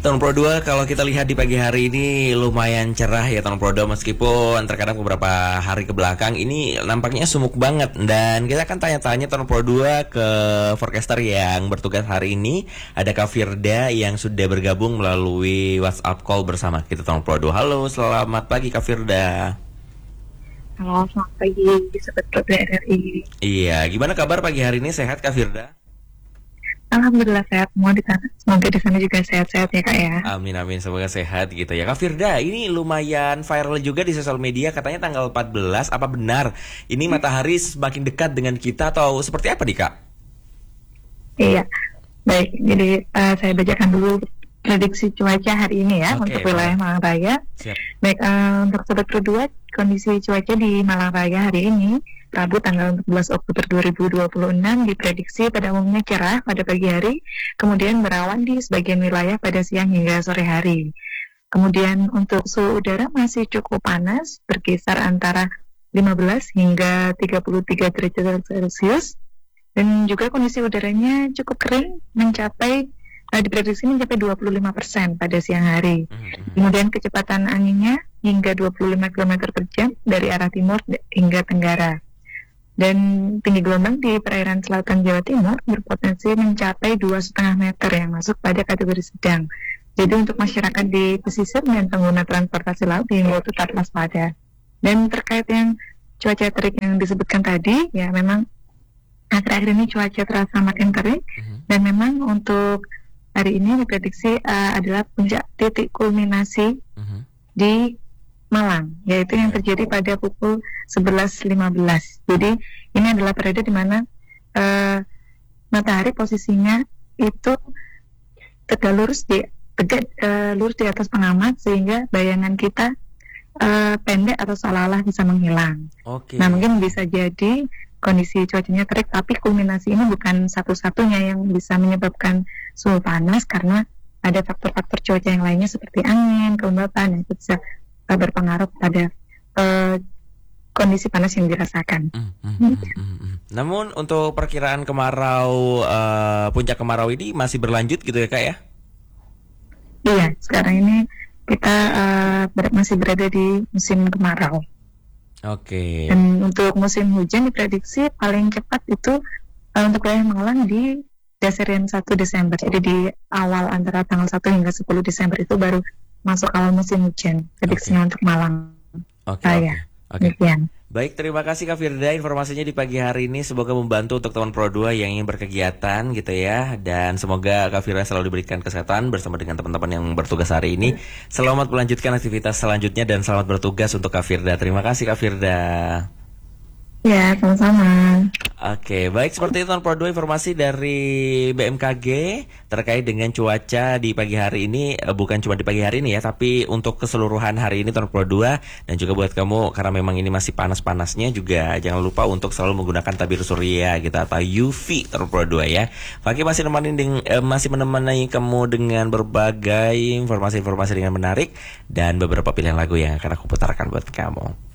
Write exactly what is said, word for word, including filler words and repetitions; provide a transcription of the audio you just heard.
Tahun Pro dua kalau kita lihat di pagi hari ini lumayan cerah ya tahun Pro dua, meskipun terkadang beberapa hari ke belakang ini nampaknya sumuk banget. Dan kita akan tanya-tanya tahun Pro dua ke forecaster yang bertugas hari ini. Ada Kak Firda yang sudah bergabung melalui WhatsApp call bersama kita tahun Pro dua. Halo, selamat pagi Kak Firda. Halo, selamat pagi Sobat Pro dua R R I. Iya, gimana kabar pagi hari ini? Sehat Kak Firda? Alhamdulillah sehat semua di sana. Semoga di sana juga sehat-sehat ya Kak ya. Amin amin, semoga sehat gitu ya. Kak Firda, ini lumayan viral juga di sosial media, katanya tanggal empat belas, apa benar ini matahari semakin dekat dengan kita atau seperti apa nih Kak? Iya, baik. Jadi uh, saya bacakan dulu prediksi cuaca hari ini ya. Oke, untuk wilayah Malang Raya. Siap. Baik, uh, untuk Sobat Pro dua, kondisi cuaca di Malang Raya hari ini Rabu tanggal empat belas Oktober dua ribu dua puluh enam diprediksi pada umumnya cerah pada pagi hari, kemudian berawan di sebagian wilayah pada siang hingga sore hari. Kemudian untuk suhu udara masih cukup panas, berkisar antara lima belas hingga tiga puluh tiga derajat Celcius, dan juga kondisi udaranya cukup kering, mencapai uh, diprediksi mencapai dua puluh lima persen pada siang hari. Kemudian kecepatan anginnya hingga dua puluh lima kilometer per jam dari arah timur hingga tenggara. Dan tinggi gelombang di perairan selatan Jawa Timur berpotensi mencapai dua koma lima meter yang masuk pada kategori sedang. Jadi untuk masyarakat di pesisir dan pengguna transportasi laut diimbau tetap waspada. Dan terkait yang cuaca terik yang disebutkan tadi, ya memang akhir-akhir ini cuaca terasa makin terik, uh-huh. dan memang untuk hari ini diprediksi uh, adalah puncak titik kulminasi uh-huh. di Malang, yaitu yang terjadi pada pukul sebelas lima belas. Jadi ini adalah periode di mana uh, matahari posisinya itu tegak lurus di tegak uh, lurus di atas pengamat, sehingga bayangan kita uh, pendek atau seolah-olah bisa menghilang. Okay. Nah, mungkin bisa jadi kondisi cuacanya terik, tapi kulminasi ini bukan satu-satunya yang bisa menyebabkan suhu panas, karena ada faktor-faktor cuaca yang lainnya seperti angin, kelembapan yang bisa berpengaruh pada uh, kondisi panas yang dirasakan. Mm, mm, mm, mm, mm. Namun untuk perkiraan kemarau, uh, puncak kemarau ini masih berlanjut gitu ya Kak ya? Iya, sekarang ini kita uh, ber- masih berada di musim kemarau. Oke. Okay. Dan untuk musim hujan diprediksi paling cepat itu uh, untuk wilayah Malang di Dasarian satu Desember. Jadi di awal antara tanggal satu hingga sepuluh Desember itu baru masuk awal musim hujan, prediksinya okay. untuk Malang. Oke. Okay, okay. okay. Baik, terima kasih Kak Firda informasinya di pagi hari ini. Semoga membantu untuk teman Pro dua yang ingin berkegiatan gitu ya. Dan semoga Kak Firda selalu diberikan kesehatan bersama dengan teman-teman yang bertugas hari ini. Selamat melanjutkan aktivitas selanjutnya dan selamat bertugas untuk Kak Firda. Terima kasih Kak Firda. Ya, sama-sama. Oke, baik, seperti itu Pro dua informasi dari B M K G terkait dengan cuaca di pagi hari ini. Bukan cuma di pagi hari ini ya, tapi untuk keseluruhan hari ini Pro dua. Dan juga buat kamu, karena memang ini masih panas-panasnya juga, jangan lupa untuk selalu menggunakan tabir surya gitu atau U V Pro dua ya. Pagi masih menemani deng- eh, masih menemani kamu dengan berbagai informasi-informasi dengan menarik dan beberapa pilihan lagu yang akan aku putarkan buat kamu.